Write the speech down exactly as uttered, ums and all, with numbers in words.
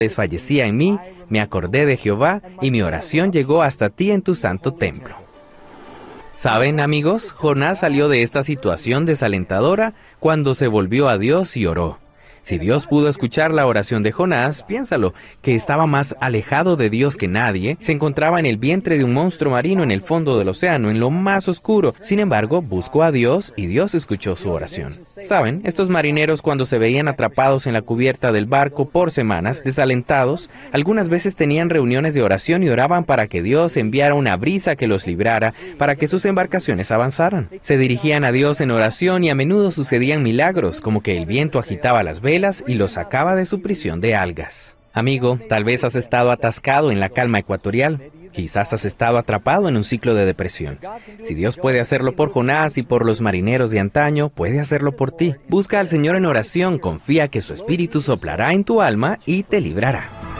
desfallecía en mí, me acordé de Jehová, y mi oración llegó hasta ti en tu santo templo. ¿Saben, amigos? Jonás salió de esta situación desalentadora cuando se volvió a Dios y oró. Si Dios pudo escuchar la oración de Jonás, piénsalo, que estaba más alejado de Dios que nadie, se encontraba en el vientre de un monstruo marino en el fondo del océano, en lo más oscuro. Sin embargo, buscó a Dios y Dios escuchó su oración. ¿Saben? Estos marineros, cuando se veían atrapados en la cubierta del barco por semanas, desalentados, algunas veces tenían reuniones de oración y oraban para que Dios enviara una brisa que los librara, para que sus embarcaciones avanzaran. Se dirigían a Dios en oración y a menudo sucedían milagros, como que el viento agitaba las velas y los sacaba de su prisión de algas. Amigo, tal vez has estado atascado en la calma ecuatorial. Quizás has estado atrapado en un ciclo de depresión. Si Dios puede hacerlo por Jonás y por los marineros de antaño, puede hacerlo por ti. Busca al Señor en oración, confía que su espíritu soplará en tu alma y te librará.